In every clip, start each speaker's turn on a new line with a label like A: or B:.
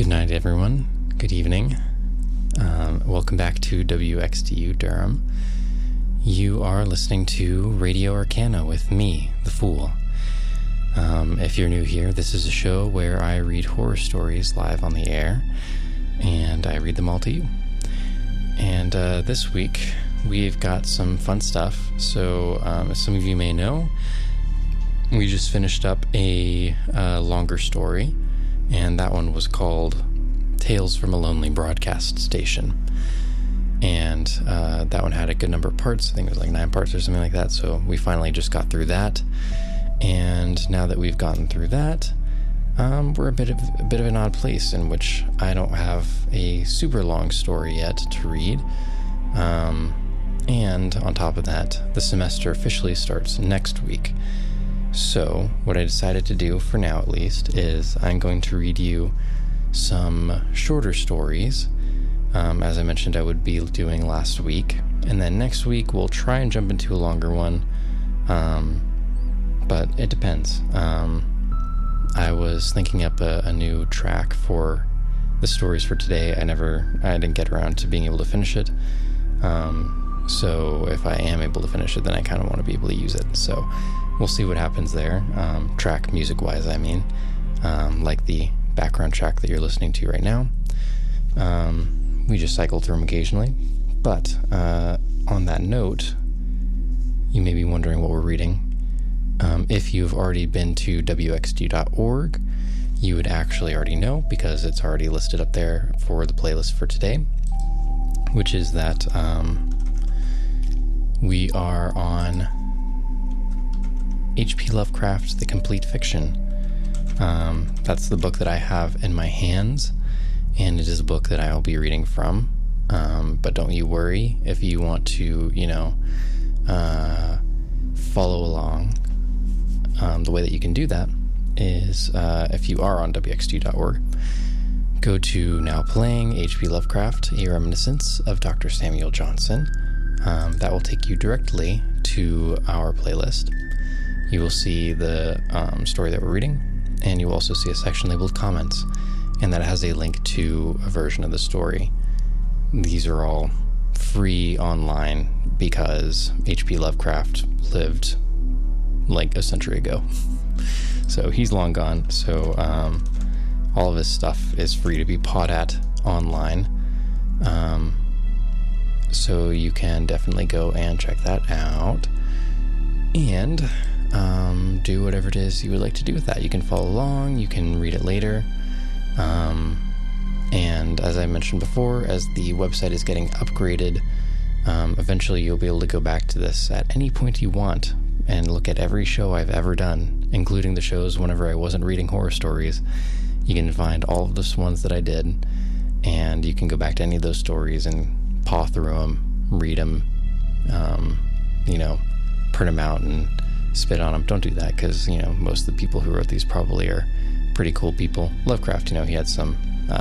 A: Good night, everyone. Good evening. Welcome back to WXDU Durham. You are listening to Radio Arcana with me, The Fool. If you're new here, this is a show where I read horror stories live on the air, and I read them all to you. And this week, we've got some fun stuff. So, as some of you may know, we just finished up a longer story, and that one was called Tales from a Lonely Broadcast Station. And that one had a good number of parts. I think it was like 9 parts or something like that. So we finally just got through that. And now that we've gotten through that, we're a bit of an odd place in which I don't have a super long story yet to read. And on top of that, the semester officially starts next week. So what I decided to do, for now at least, is I'm going to read you some shorter stories, as I mentioned I would be doing last week. And then next week we'll try and jump into a longer one, but it depends. I was thinking up a new track for the stories for today. I didn't get around to being able to finish it. So if I am able to finish it, then I kind of want to be able to use it. So we'll see what happens there, track music-wise, I mean, like the background track that you're listening to right now. We just cycle through them occasionally. But on that note, you may be wondering what we're reading. If you've already been to wxd.org, you would actually already know, because it's already listed up there for the playlist for today, which is that we are on H.P. Lovecraft's The Complete Fiction. That's the book that I have in my hands, and it is a book that I will be reading from. But don't you worry if you want to, follow along. The way that you can do that is, if you are on wxd.org, go to Now Playing H.P. Lovecraft, A Reminiscence of Dr. Samuel Johnson. That will take you directly to our playlist. You will see the story that we're reading, and you will also see a section labeled Comments, and that has a link to a version of the story. These are all free online because H.P. Lovecraft lived like a century ago. So he's long gone, so all of his stuff is free to be pawed at online. So you can definitely go and check that out, and do whatever it is you would like to do with that. You can follow along, you can read it later, and as I mentioned before, as the website is getting upgraded, eventually you'll be able to go back to this at any point you want and look at every show I've ever done, including the shows whenever I wasn't reading horror stories. You can find all of the ones that I did, and you can go back to any of those stories and paw through them, read them, print them out and spit on them. Don't do that, because, most of the people who wrote these probably are pretty cool people. Lovecraft, he had some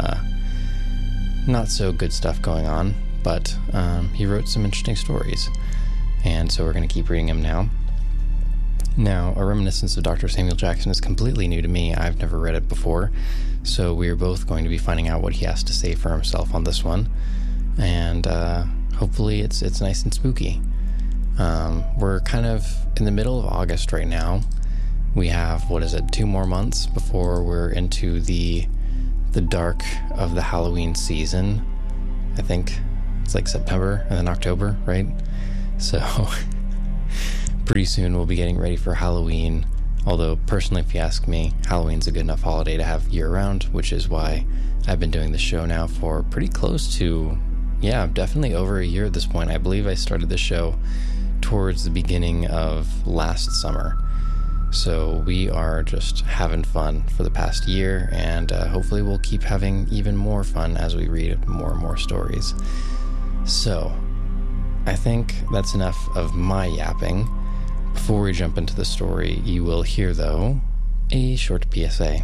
A: not so good stuff going on, but he wrote some interesting stories, and so we're going to keep reading him now. Now, A Reminiscence of Dr. Samuel Jackson is completely new to me. I've never read it before, so we are both going to be finding out what he has to say for himself on this one, and hopefully it's nice and spooky. We're kind of in the middle of August right now. We have, 2 more months before we're into the dark of the Halloween season. I think it's like September and then October, right? So pretty soon we'll be getting ready for Halloween. Although personally, if you ask me, Halloween's a good enough holiday to have year-round, which is why I've been doing the show now for pretty close to, definitely over a year at this point. I believe I started the show towards the beginning of last summer. So we are just having fun for the past year, and hopefully we'll keep having even more fun as we read more and more stories. So I think that's enough of my yapping. Before we jump into the story, you will hear, though, a short PSA.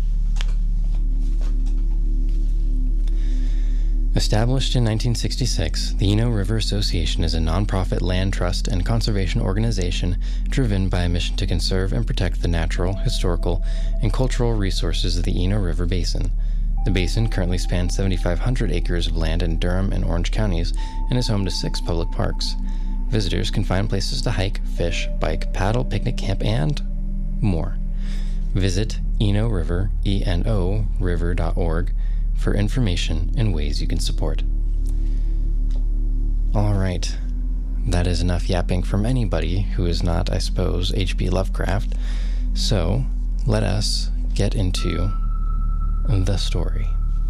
A: Established in 1966, the Eno River Association is a nonprofit land trust and conservation organization driven by a mission to conserve and protect the natural, historical, and cultural resources of the Eno River Basin. The basin currently spans 7,500 acres of land in Durham and Orange counties and is home to 6 public parks. Visitors can find places to hike, fish, bike, paddle, picnic, camp, and more. Visit Eno River, ENO river.org for information and ways you can support. All right, that is enough yapping from anybody who is not, I suppose, H.P. Lovecraft. So, let us get into the story.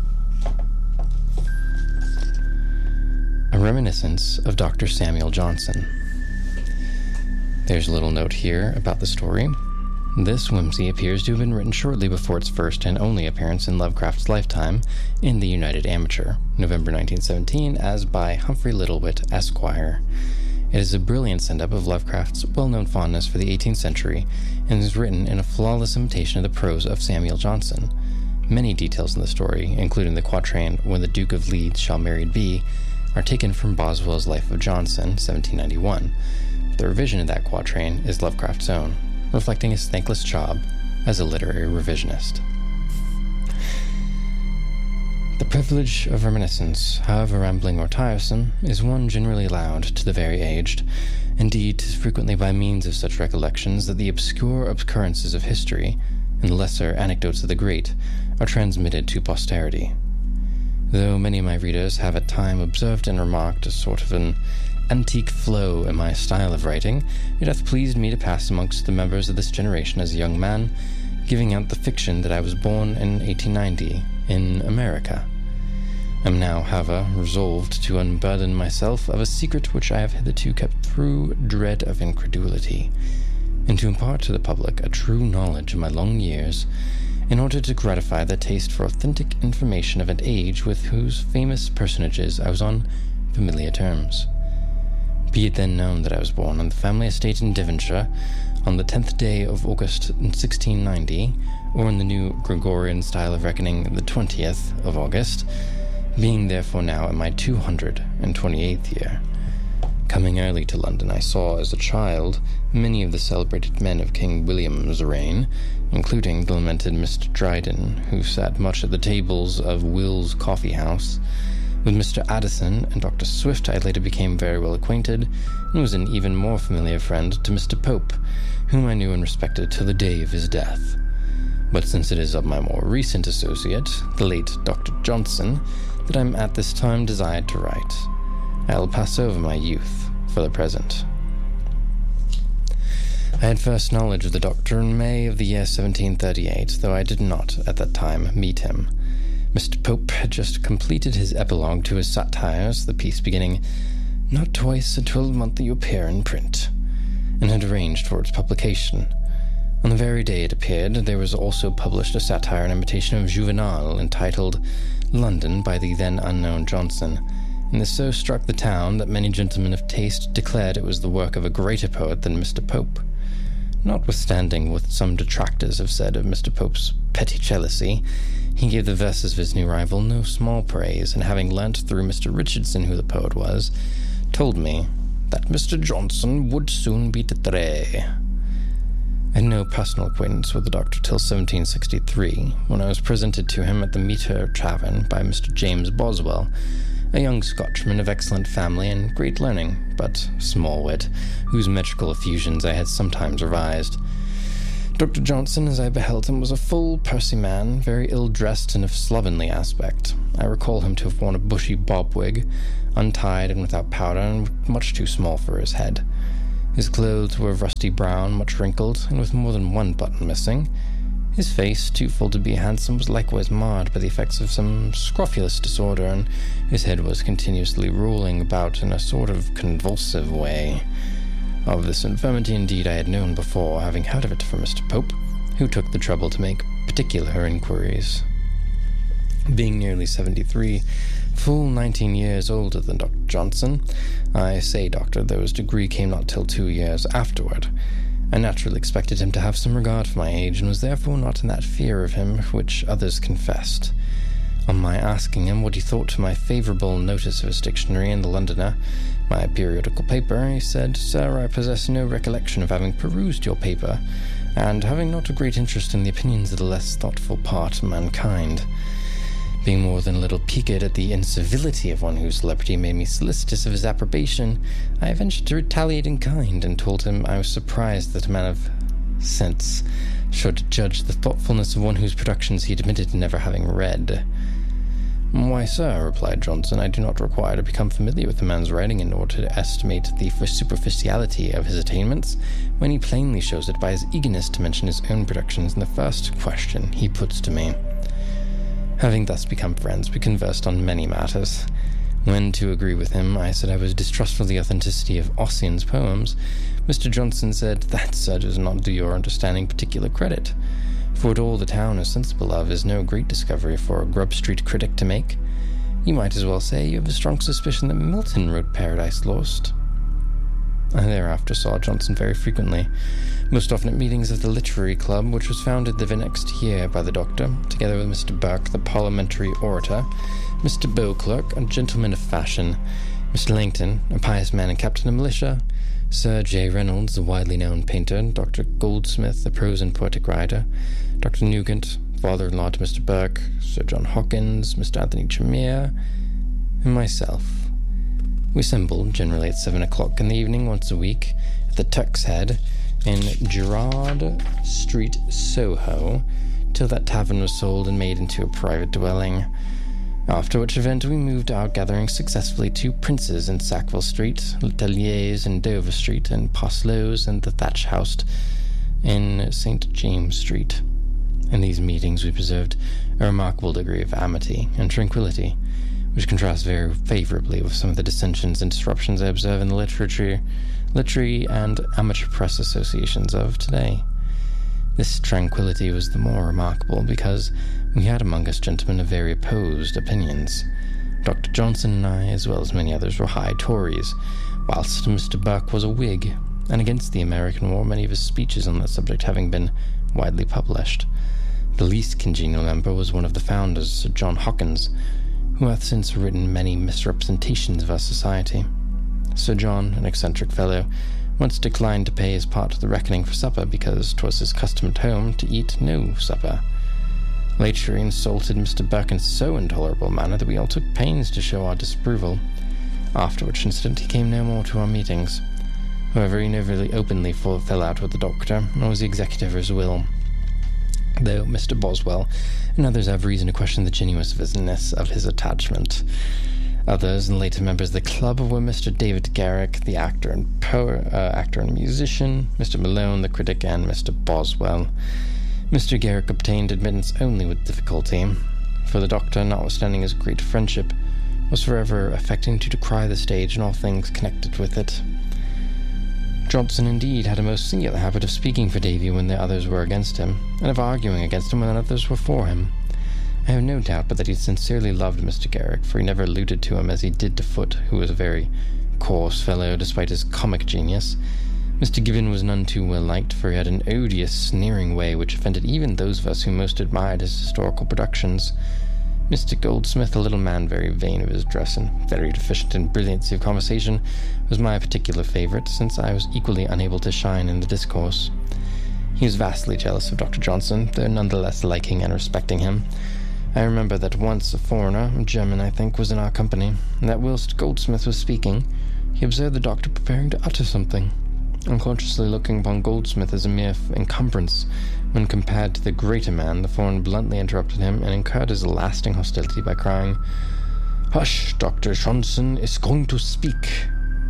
A: A reminiscence of Dr. Samuel Johnson. There's a little note here about the story. This whimsy appears to have been written shortly before its first and only appearance in Lovecraft's lifetime in the United Amateur, November 1917, as by Humphrey Littlewhite, Esquire. It is a brilliant send-up of Lovecraft's well-known fondness for the 18th century and is written in a flawless imitation of the prose of Samuel Johnson. Many details in the story, including the quatrain "When the Duke of Leeds shall married be," are taken from Boswell's Life of Johnson, 1791. The revision of that quatrain is Lovecraft's own, reflecting his thankless job as a literary revisionist. The privilege of reminiscence, however rambling or tiresome, is one generally allowed to the very aged. Indeed, 'tis frequently by means of such recollections that the obscure occurrences of history, and the lesser anecdotes of the great, are transmitted to posterity. Though many of my readers have at time observed and remarked a sort of an antique flow in my style of writing, it hath pleased me to pass amongst the members of this generation as a young man, giving out the fiction that I was born in 1890 in America. I am now, however, resolved to unburden myself of a secret which I have hitherto kept through dread of incredulity, and to impart to the public a true knowledge of my long years, in order to gratify the taste for authentic information of an age with whose famous personages I was on familiar terms. Be it then known that I was born on the family estate in Devonshire on the 10th day of August in 1690, or in the new Gregorian style of reckoning, the 20th of August, being therefore now in my 228th year. Coming early to London, I saw as a child many of the celebrated men of King William's reign, including the lamented Mr. Dryden, who sat much at the tables of Will's Coffee House. With Mr. Addison and Dr. Swift I later became very well acquainted, and was an even more familiar friend to Mr. Pope, whom I knew and respected till the day of his death. But since it is of my more recent associate, the late Dr. Johnson, that I am at this time desired to write, I will pass over my youth for the present. I had first knowledge of the doctor in May of the year 1738, though I did not, at that time, meet him. Mr. Pope had just completed his epilogue to his satires, the piece beginning, "Not twice a 12-month you appear in print," and had arranged for its publication. On the very day it appeared, there was also published a satire in imitation of Juvenal, entitled London, by the then unknown Johnson, and this so struck the town that many gentlemen of taste declared it was the work of a greater poet than Mr. Pope. Notwithstanding what some detractors have said of Mr. Pope's petty jealousy, he gave the verses of his new rival no small praise, and having learnt through Mr. Richardson who the poet was, told me that Mr. Johnson would soon be tray. I had no personal acquaintance with the doctor till 1763, when I was presented to him at the Meter Tavern by Mr. James Boswell, a young Scotchman of excellent family and great learning, but small wit, whose metrical effusions I had sometimes revised. Dr. Johnson, as I beheld him, was a full, pursy man, very ill-dressed and of slovenly aspect. I recall him to have worn a bushy bob wig, untied and without powder, and much too small for his head. His clothes were of rusty brown, much wrinkled, and with more than one button missing. His face, too full to be handsome, was likewise marred by the effects of some scrofulous disorder, and his head was continuously rolling about in a sort of convulsive way. Of this infirmity, indeed, I had known before, having heard of it from Mr. Pope, who took the trouble to make particular inquiries. Being nearly 73, full 19 years older than Dr. Johnson, I say doctor, though his degree came not till 2 years afterward, I naturally expected him to have some regard for my age, and was therefore not in that fear of him which others confessed. On my asking him what he thought to my favourable notice of his dictionary in the Londoner, my periodical paper, he said, "Sir, I possess no recollection of having perused your paper, and having not a great interest in the opinions of the less thoughtful part of mankind. Being more than a little piqued at the incivility of one whose celebrity made me solicitous of his approbation, I ventured to retaliate in kind and told him I was surprised that a man of sense should judge the thoughtfulness of one whose productions he admitted never having read. "Why, sir," replied Johnson, "I do not require to become familiar with a man's writing in order to estimate the superficiality of his attainments, when he plainly shows it by his eagerness to mention his own productions in the first question he puts to me." Having thus become friends, we conversed on many matters. When, to agree with him, I said I was distrustful of the authenticity of Ossian's poems, Mr. Johnson said, "That, sir, does not do your understanding particular credit. For what all the town is sensible of is no great discovery for a Grub Street critic to make. You might as well say you have a strong suspicion that Milton wrote Paradise Lost." I thereafter saw Johnson very frequently, most often at meetings of the Literary Club, which was founded the next year by the Doctor, together with Mr. Burke, the parliamentary orator, Mr. Beauclerk, a gentleman of fashion, Mr. Langton, a pious man and captain of militia, Sir J. Reynolds, the widely known painter, Dr. Goldsmith, the prose and poetic writer, Dr. Nugent, father-in-law to Mr. Burke, Sir John Hawkins, Mr. Anthony Tremere, and myself. We assembled, generally at 7 o'clock in the evening once a week, at the Turk's Head in Gerrard Street, Soho, till that tavern was sold and made into a private dwelling. After which event we moved our gatherings successfully to Prince's in Sackville Street, Letelier's in Dover Street, and Paslow's and the Thatch House in St. James Street. In these meetings we preserved a remarkable degree of amity and tranquillity, which contrasts very favourably with some of the dissensions and disruptions I observe in the literary and amateur press associations of today. This tranquillity was the more remarkable because we had among us gentlemen of very opposed opinions. Dr. Johnson and I, as well as many others, were high Tories, whilst Mr. Burke was a Whig, and against the American War, many of his speeches on that subject having been widely published. The least congenial member was one of the founders, Sir John Hawkins, who hath since written many misrepresentations of our society. Sir John, an eccentric fellow, once declined to pay his part of the reckoning for supper because 'twas his custom at home to eat no supper. Later he insulted Mr. Burke in so intolerable a manner that we all took pains to show our disapproval, after which incident he came no more to our meetings. However, he never really openly fell out with the Doctor, nor was the executive of his will, though Mr. Boswell and others have reason to question the genuineness of his attachment. Others and later members of the club were Mr. David Garrick, the actor and musician, Mr. Malone, the critic, and Mr. Boswell. Mr. Garrick obtained admittance only with difficulty, for the Doctor, notwithstanding his great friendship, was forever affecting to decry the stage and all things connected with it. Johnson, indeed, had a most singular habit of speaking for Davy when the others were against him, and of arguing against him when others were for him. I have no doubt but that he sincerely loved Mr. Garrick, for he never alluded to him as he did to Foote, who was a very coarse fellow despite his comic genius. Mr. Gibbon was none too well liked, for he had an odious, sneering way which offended even those of us who most admired his historical productions. Mr. Goldsmith, a little man very vain of his dress and very deficient in brilliancy of conversation, was my particular favourite, since I was equally unable to shine in the discourse. He was vastly jealous of Dr. Johnson, though none the less liking and respecting him. I remember that once a foreigner, a German I think, was in our company, and that whilst Goldsmith was speaking, he observed the Doctor preparing to utter something, unconsciously looking upon Goldsmith as a mere encumbrance when compared to the greater man. The foreigner bluntly interrupted him and incurred his lasting hostility by crying, "Hush, Dr. Johnson is going to speak."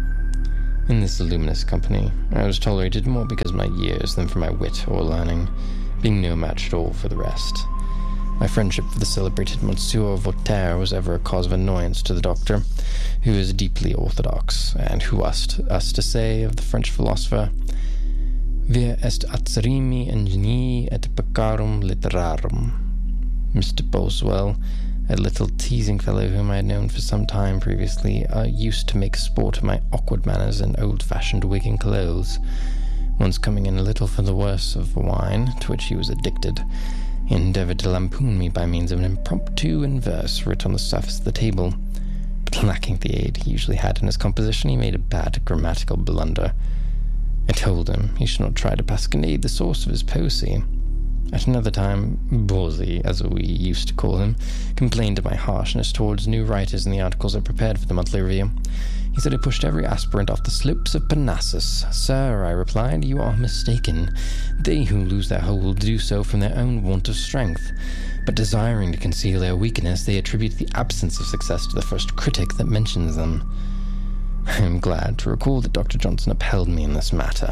A: In this luminous company, I was tolerated more because of my years than for my wit or learning, being no match at all for the rest. My friendship for the celebrated Monsieur Voltaire was ever a cause of annoyance to the Doctor, who is deeply orthodox, and who asked us to say of the French philosopher, "Vir est acerrimi ingenii et peccarum literarum." Mr. Boswell, a little teasing fellow whom I had known for some time previously, used to make sport of my awkward manners and old-fashioned wig and clothes. Once coming in a little for the worse of wine, to which he was addicted, he endeavoured to lampoon me by means of an impromptu in verse writ on the surface of the table, but lacking the aid he usually had in his composition, he made a bad grammatical blunder. I told him he should not try to pasquinade the source of his poesy. At another time, Borsey, as we used to call him, complained of my harshness towards new writers in the articles I prepared for the monthly review. He said I pushed every aspirant off the slopes of Parnassus. Sir, I replied, you are mistaken. They who lose their hold do so from their own want of strength. But desiring to conceal their weakness, they attribute the absence of success to the first critic that mentions them. I am glad to recall that Dr. Johnson upheld me in this matter.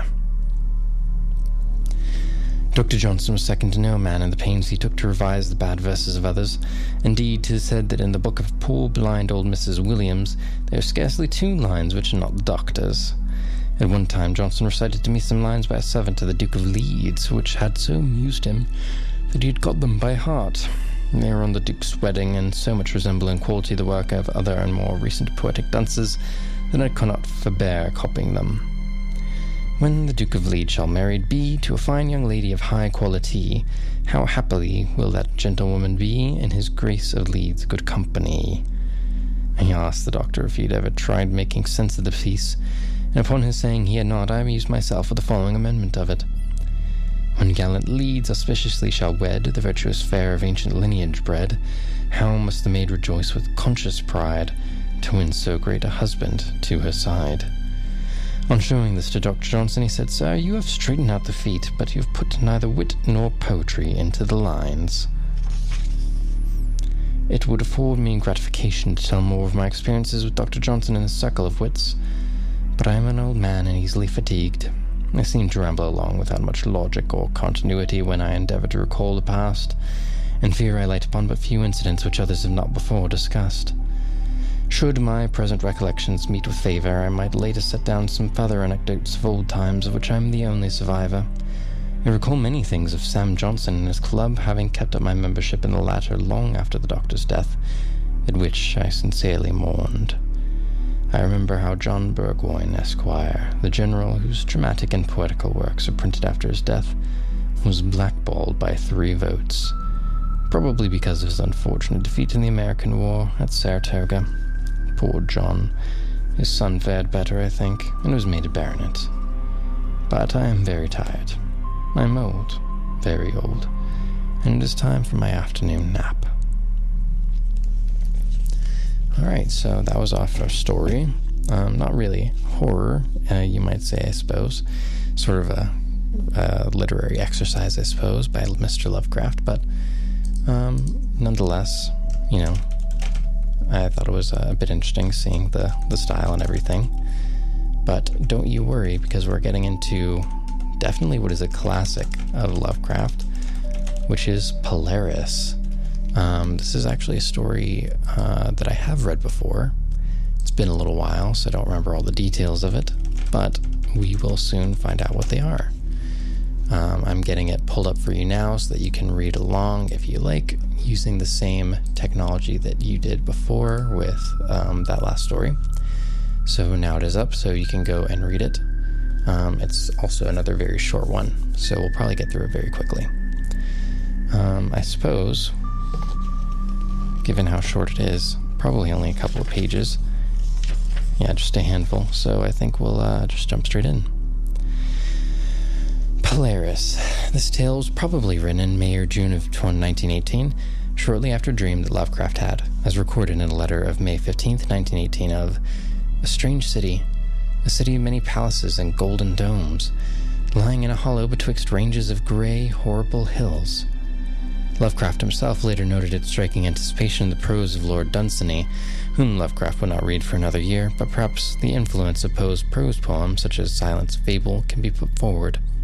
A: Dr. Johnson was second to no man in the pains he took to revise the bad verses of others. Indeed, 'tis said that in the book of poor blind old Mrs. Williams, there are scarcely 2 lines which are not the doctor's. At one time Johnson recited to me some lines by a servant to the Duke of Leeds, which had so amused him that he had got them by heart. They were on the Duke's wedding, and so much resemble in quality the work of other and more recent poetic dunces that I cannot forbear copying them. When the Duke of Leeds shall married be to a fine young lady of high quality, how happily will that gentlewoman be in his Grace of Leeds' good company. He asked the doctor if he had ever tried making sense of the piece, and upon his saying he had not, I amused myself with the following amendment of it. When gallant Leeds auspiciously shall wed the virtuous fair of ancient lineage bred, how must the maid rejoice with conscious pride to win so great a husband to her side. On showing this to Dr. Johnson, he said, Sir, you have straightened out the feet, but you have put neither wit nor poetry into the lines. It would afford me gratification to tell more of my experiences with Dr. Johnson in his circle of wits, but I am an old man and easily fatigued. I seem to ramble along without much logic or continuity when I endeavor to recall the past, and fear I light upon but few incidents which others have not before discussed. Should my present recollections meet with favor, I might later set down some further anecdotes of old times of which I am the only survivor. I recall many things of Sam Johnson and his club, having kept up my membership in the latter long after the doctor's death, at which I sincerely mourned. I remember how John Burgoyne, Esquire, the general whose dramatic and poetical works are printed after his death, was blackballed by 3 votes, probably because of his unfortunate defeat in the American War at Saratoga. Poor John. His son fared better, I think, and was made a baronet. But I am very tired. I am old, very old, and it is time for my afternoon nap. Alright, so that was our first story. Not really horror, you might say, I suppose. Sort of a literary exercise, I suppose, by Mr. Lovecraft, but nonetheless, you know, I thought it was a bit interesting seeing the style and everything. But don't you worry, because we're getting into definitely what is a classic of Lovecraft, which is Polaris. This is actually a story that I have read before. It's been a little while, so I don't remember all the details of it, but we will soon find out what they are. I'm getting it pulled up for you now so that you can read along if you like, using the same technology that you did before with that last story. So now it is up, so you can go and read it. It's also another very short one, so we'll probably get through it very quickly. I suppose, given how short it is, probably only a couple of pages. Yeah, just a handful, so I think we'll just jump straight in. Polaris. This tale was probably written in May or June of 1918, shortly after a dream that Lovecraft had, as recorded in a letter of May 15th, 1918, of a strange city, a city of many palaces and golden domes, lying in a hollow betwixt ranges of grey, horrible hills. Lovecraft himself later noted its striking anticipation in the prose of Lord Dunsany, whom Lovecraft would not read for another year, but perhaps the influence of Poe's prose poems, such as Silence Fable, can be put forward.